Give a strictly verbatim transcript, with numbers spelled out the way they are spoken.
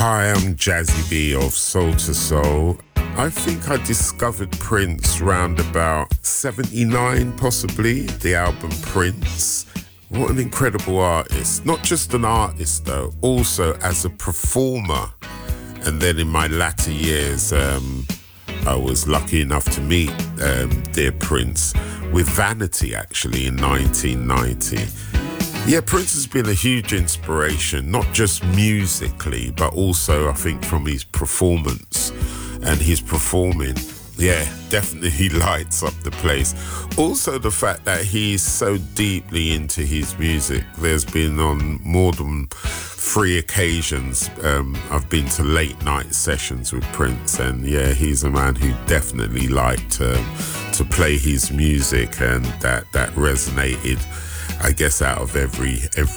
Hi, I'm Jazzy B of Soul to Soul. I think I discovered Prince round about seventy-nine, possibly, the album Prince. What an incredible artist. Not just an artist, though, also as a performer. And then in my latter years, um, I was lucky enough to meet um, dear Prince with Vanity, actually, in nineteen ninety. Yeah, Prince has been a huge inspiration, not just musically, but also, I think, from his performance and his performing. Yeah, definitely he lights up the place. Also, the fact that he's so deeply into his music. There's been on more than three occasions, um, I've been to late night sessions with Prince, and yeah, he's a man who definitely liked um, to play his music, and that, that resonated, I guess, out of every every